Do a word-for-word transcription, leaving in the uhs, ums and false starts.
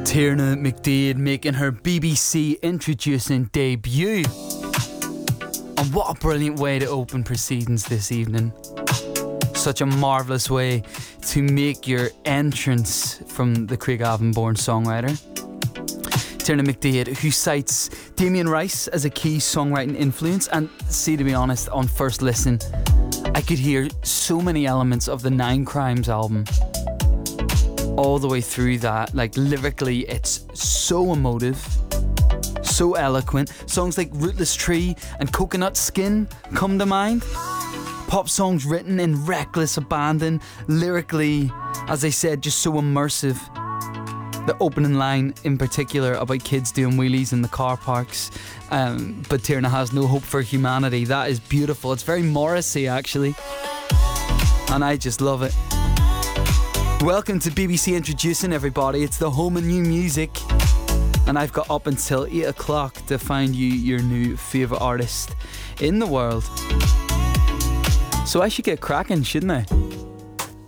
Tierna McDaid making her B B C introducing debut. And what a brilliant way to open proceedings this evening. Such a marvellous way to make your entrance from the Craigavon-born songwriter. Tierna McDaid, who cites Damien Rice as a key songwriting influence, and see, to be honest, on first listen, I could hear so many elements of the Nine Crimes album all the way through that. Like, lyrically, it's so emotive, so eloquent. Songs like Rootless Tree and Coconut Skin come to mind. Pop songs written in reckless abandon, lyrically, as I said, just so immersive. The opening line in particular about kids doing wheelies in the car parks, um, but Tierna has no hope for humanity. That is beautiful. It's very Morrissey, actually, and I just love it. Welcome to B B C Introducing, everybody. It's the home of new music, and I've got up until eight o'clock to find you your new favourite artist in the world. So I should get cracking, shouldn't I?